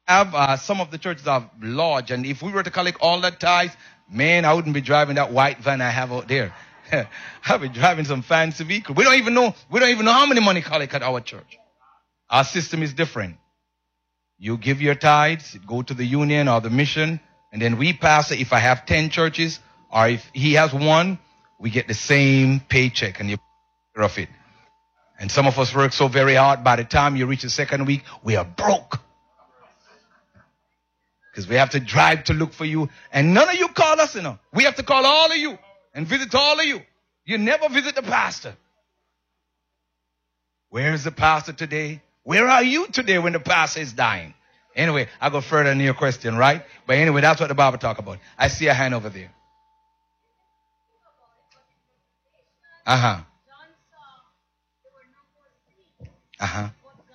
have some of the churches have lodge, and if we were to collect all that tithes, man, I wouldn't be driving that white van I have out there. I'd be driving some fancy vehicle. We don't even know how many money collect at our church. Our system is different. You give your tithes, go to the union or the mission, and then we pass it. If I have 10 churches, or if he has one, we get the same paycheck, and you pay off it. And some of us work so very hard, by the time you reach the second week, we are broke. Because we have to drive to look for you. And none of you call us, We have to call all of you and visit all of you. You never visit the pastor. Where is the pastor today? Where are you today when the pastor is dying? Anyway, I'll go further in your question, right? But anyway, that's what the Bible talk about. I see a hand over there. Uh-huh. Uh-huh.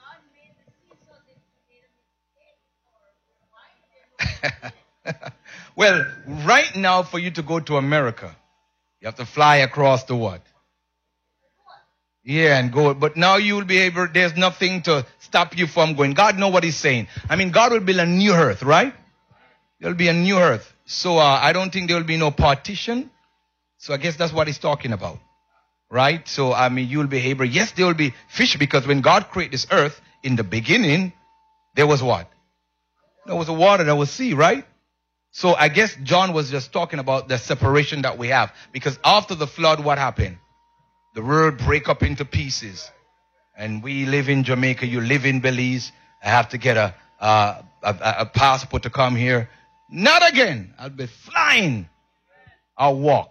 Well, right now for you to go to America, you have to fly across the what? Yeah, and go. But now you will be able, there's nothing to stop you from going. God knows what he's saying. I mean, God will build a new earth, right? There'll be a new earth. So I don't think there will be no partition. So I guess that's what he's talking about. Right? So, I mean, you'll be able, yes, there will be fish, because when God created this earth, in the beginning, there was what? There was a water, there was sea, right? So I guess John was just talking about the separation that we have. Because after the flood, what happened? The world break up into pieces. And we live in Jamaica, you live in Belize. I have to get a passport to come here. Not again. I'll be flying. I'll walk.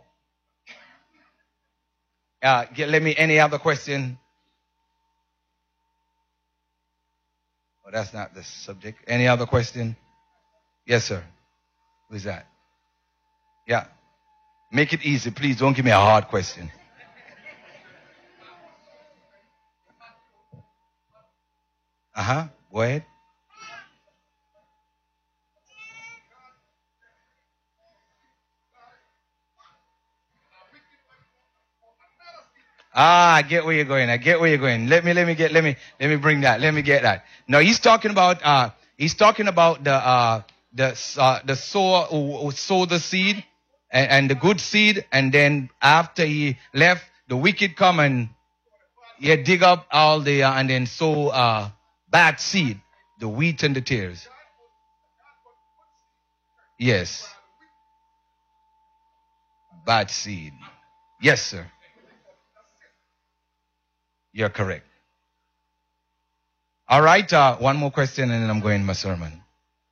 Let me, any other question? Oh, that's not the subject. Any other question? Yes, sir. Who's that? Yeah. Make it easy. Please don't give me a hard question. Uh-huh. Go ahead. I get where you're going. Let me bring that. Let me get that. No, he's talking about the sower who sowed the seed and the good seed, and then after he left, the wicked come and dig up all the and then sow bad seed, the wheat and the tares. Yes. Bad seed. Yes, sir. You're correct. All right, one more question and then I'm going to my sermon.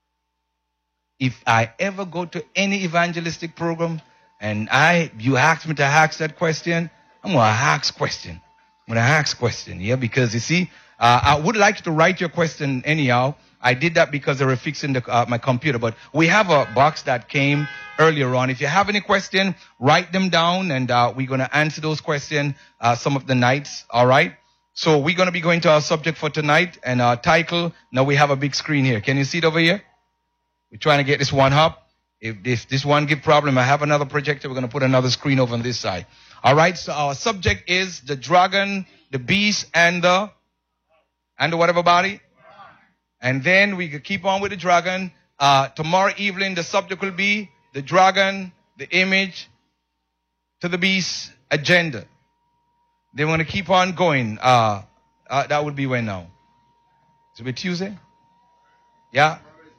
If I ever go to any evangelistic program and you ask me to ask that question, I'm going to ask question. Yeah, because you see, I would like you to write your question anyhow. I did that because they were fixing my computer, but we have a box that came earlier on. If you have any question, write them down, and we're going to answer those questions some of the nights. All right. So we're going to be going to our subject for tonight and our title. Now we have a big screen here. Can you see it over here? We're trying to get this one up. If this one give problem, I have another projector. We're going to put another screen over on this side. All right. So our subject is the dragon, the beast, and the whatever body. And then we could keep on with the dragon. Tomorrow evening, the subject will be the dragon, the image, to the beast, agenda. They want to keep on going. That would be when now? It will be Tuesday? Yeah?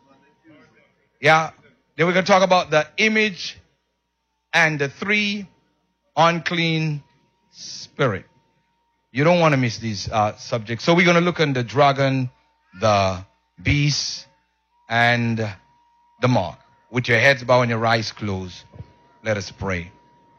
Yeah. Then we're going to talk about the image and the 3 unclean spirit. You don't want to miss these subjects. So we're going to look at the dragon, the beast, and the mark. With your heads bowed and your eyes closed, let us pray.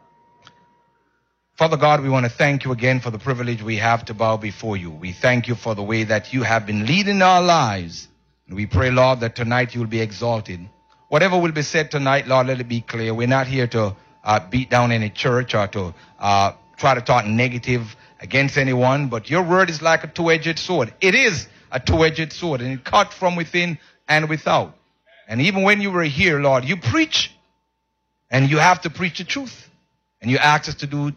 Father God, we want to thank you again for the privilege we have to bow before you. We thank you for the way that you have been leading our lives. And we pray, Lord, that tonight you will be exalted. Whatever will be said tonight, Lord, let it be clear. We're not here to beat down any church or to try to talk negative against anyone, but your word is like a two-edged sword. It is a two-edged sword, and it cut from within and without. And even when you were here, Lord, you preach, and you have to preach the truth. And you ask us to do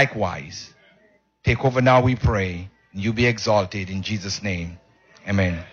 likewise. Take over now, we pray, and you be exalted in Jesus' name. Amen.